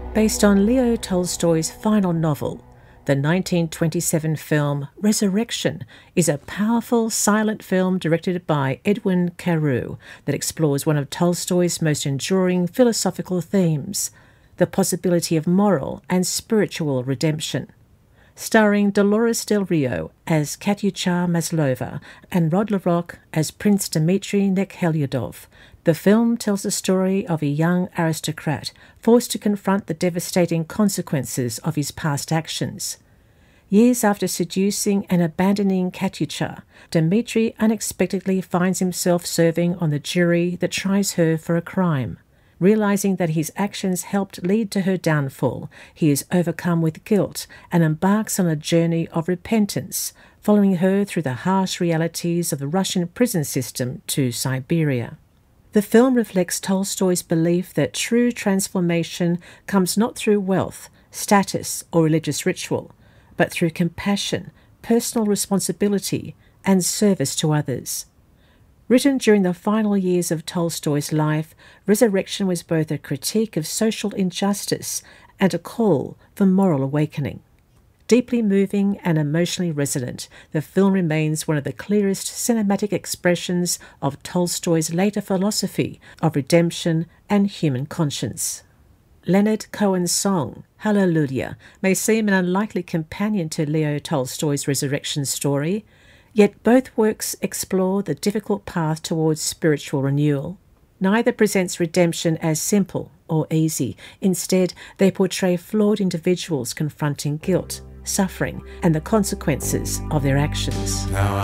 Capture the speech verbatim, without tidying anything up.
Based on Leo Tolstoy's final novel, the nineteen twenty-seven film Resurrection is a powerful silent film directed by Edwin Carew that explores one of Tolstoy's most enduring philosophical themes, the possibility of moral and spiritual redemption. Starring Dolores Del Rio as Katyucha Maslova and Rod LaRocque as Prince Dmitry Nekhelyadov, the film tells the story of a young aristocrat forced to confront the devastating consequences of his past actions. Years after seducing and abandoning Katyucha, Dmitry unexpectedly finds himself serving on the jury that tries her for a crime. Realizing that his actions helped lead to her downfall, he is overcome with guilt and embarks on a journey of repentance, following her through the harsh realities of the Russian prison system to Siberia. The film reflects Tolstoy's belief that true transformation comes not through wealth, status, or religious ritual, but through compassion, personal responsibility, and service to others. Written during the final years of Tolstoy's life, Resurrection was both a critique of social injustice and a call for moral awakening. Deeply moving and emotionally resonant, the film remains one of the clearest cinematic expressions of Tolstoy's later philosophy of redemption and human conscience. Leonard Cohen's song, Hallelujah, may seem an unlikely companion to Leo Tolstoy's resurrection story, yet both works explore the difficult path towards spiritual renewal. Neither presents redemption as simple or easy. Instead, they portray flawed individuals confronting guilt, suffering, and the consequences of their actions. Now